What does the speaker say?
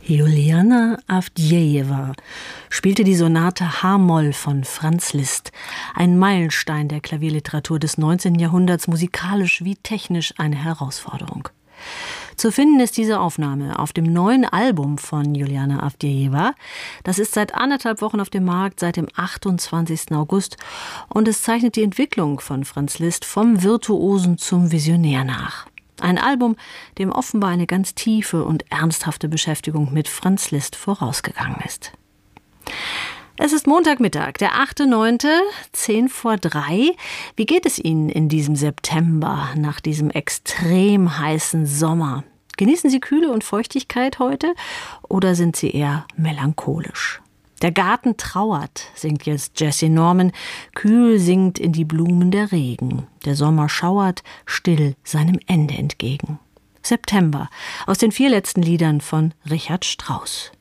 Juliana Avdjejewa spielte die Sonate H-Moll von Franz Liszt, ein Meilenstein der Klavierliteratur des 19. Jahrhunderts, musikalisch wie technisch eine Herausforderung. Zu finden ist diese Aufnahme auf dem neuen Album von Juliana Avdjejewa. Das ist seit 1,5 Wochen auf dem Markt, seit dem 28. August. Und es zeichnet die Entwicklung von Franz Liszt vom Virtuosen zum Visionär nach. Ein Album, dem offenbar eine ganz tiefe und ernsthafte Beschäftigung mit Franz Liszt vorausgegangen ist. Es ist Montagmittag, der 8.9., 2:10. Wie geht es Ihnen in diesem September, nach diesem extrem heißen Sommer? Genießen Sie Kühle und Feuchtigkeit heute oder sind Sie eher melancholisch? Der Garten trauert, singt jetzt Jessye Norman, kühl singt in die Blumen der Regen. Der Sommer schauert still seinem Ende entgegen. September, aus den 4 letzten Liedern von Richard Strauss.